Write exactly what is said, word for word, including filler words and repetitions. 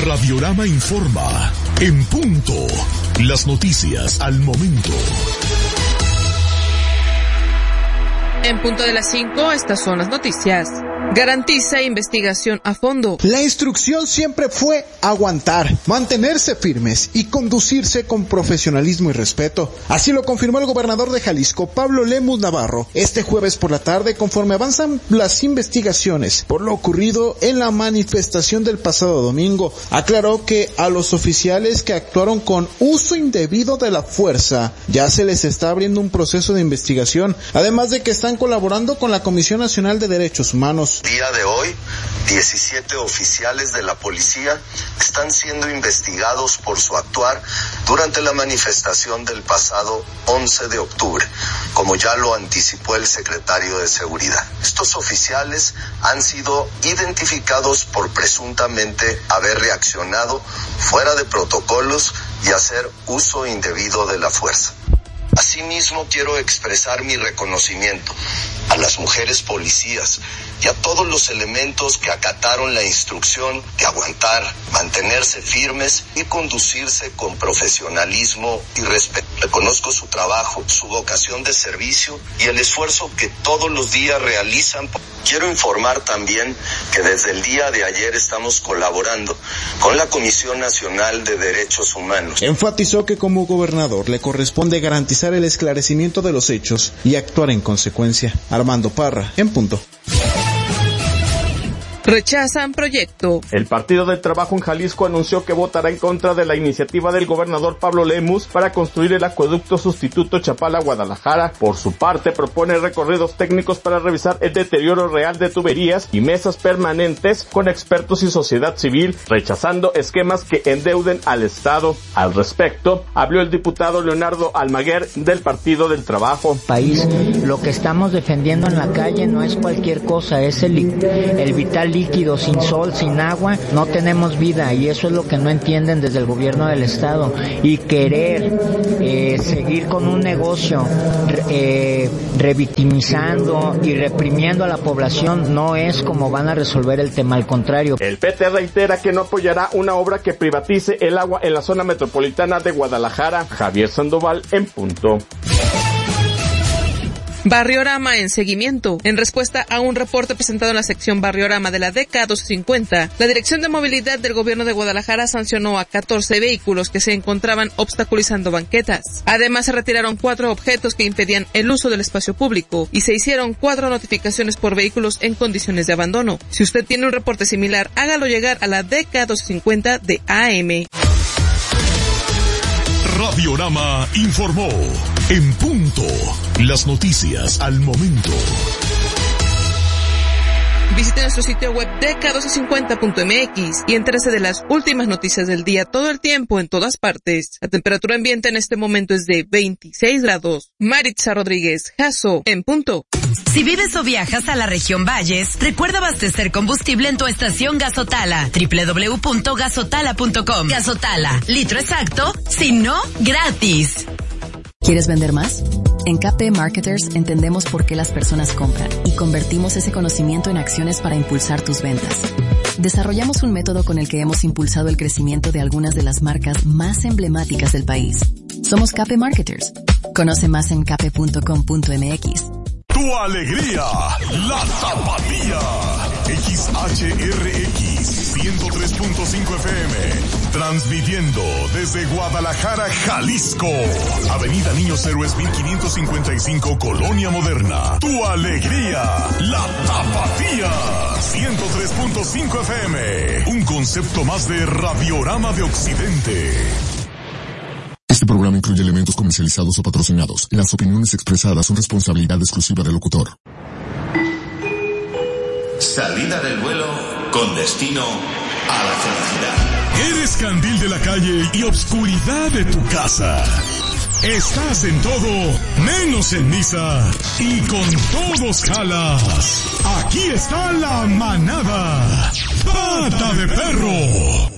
Radiorama informa. En punto. Las noticias al momento. En punto de las cinco, estas son las noticias. Garantiza investigación a fondo. La instrucción siempre fue aguantar, mantenerse firmes y conducirse con profesionalismo y respeto. Así lo confirmó el gobernador de Jalisco, Pablo Lemus Navarro, este jueves por la tarde, conforme avanzan las investigaciones por lo ocurrido en la manifestación del pasado domingo. Aclaró que a los oficiales que actuaron con uso indebido de la fuerza ya se les está abriendo un proceso de investigación, además de que están colaborando con la Comisión Nacional de Derechos Humanos. Día de hoy, diecisiete oficiales de la policía están siendo investigados por su actuar durante la manifestación del pasado once de octubre, como ya lo anticipó el secretario de Seguridad. Estos oficiales han sido identificados por presuntamente haber reaccionado fuera de protocolos y hacer uso indebido de la fuerza. Asimismo, quiero expresar mi reconocimiento a las mujeres policías y a todos los elementos que acataron la instrucción de aguantar, mantenerse firmes y conducirse con profesionalismo y respeto. Reconozco su trabajo, su vocación de servicio y el esfuerzo que todos los días realizan. Quiero informar también que desde el día de ayer estamos colaborando con la Comisión Nacional de Derechos Humanos. Enfatizó que como gobernador le corresponde garantizar el esclarecimiento de los hechos y actuar en consecuencia. Armando Parra, en punto. Rechazan proyecto. El Partido del Trabajo en Jalisco anunció que votará en contra de la iniciativa del gobernador Pablo Lemus para construir el acueducto sustituto Chapala-Guadalajara. Por su parte, propone recorridos técnicos para revisar el deterioro real de tuberías y mesas permanentes con expertos y sociedad civil, rechazando esquemas que endeuden al Estado. Al respecto, habló el diputado Leonardo Almaguer del Partido del Trabajo. País, lo que estamos defendiendo en la calle no es cualquier cosa, es el, el vital líquido. Sin sol, sin agua, no tenemos vida, y eso es lo que no entienden desde el gobierno del Estado. Y querer eh, seguir con un negocio eh, revictimizando y reprimiendo a la población no es como van a resolver el tema, al contrario. El P T reitera que no apoyará una obra que privatice el agua en la zona metropolitana de Guadalajara. Javier Sandoval, en punto. Barriorama en seguimiento. En respuesta a un reporte presentado en la sección Barriorama de la D K doscientos cincuenta, la Dirección de Movilidad del Gobierno de Guadalajara sancionó a catorce vehículos que se encontraban obstaculizando banquetas. Además, se retiraron cuatro objetos que impedían el uso del espacio público y se hicieron cuatro notificaciones por vehículos en condiciones de abandono. Si usted tiene un reporte similar, hágalo llegar a la D K doscientos cincuenta de A M. Radiorama informó. En punto. Las noticias al momento. Visite nuestro sitio web D K doscientos cincuenta punto M X y entérese de las últimas noticias del día todo el tiempo en todas partes. La temperatura ambiente en este momento es de veintiséis grados. Maritza Rodríguez, Jaso, en punto. Si vives o viajas a la región Valles, recuerda abastecer combustible en tu estación Gasotala. doble u doble u doble u punto gasotala punto com. Gasotala, litro exacto, si no, gratis. ¿Quieres vender más? En K P Marketers entendemos por qué las personas compran y convertimos ese conocimiento en acciones para impulsar tus ventas. Desarrollamos un método con el que hemos impulsado el crecimiento de algunas de las marcas más emblemáticas del país. Somos K P Marketers. Conoce más en k p punto com punto m x. Tu alegría, la Tapatía. X H R X ciento tres punto cinco F M. Transmitiendo desde Guadalajara, Jalisco. Avenida Niños Héroes mil quinientos cincuenta y cinco, Colonia Moderna. Tu alegría, la Tapatía. ciento tres punto cinco F M. Un concepto más de Radiorama de Occidente. Este programa incluye elementos comercializados o patrocinados. Las opiniones expresadas son responsabilidad exclusiva del locutor. Salida del vuelo con destino a la felicidad. Eres candil de la calle y obscuridad de tu casa. Estás en todo, menos en misa. Y con todos jalas. Aquí está la manada. Pata de perro.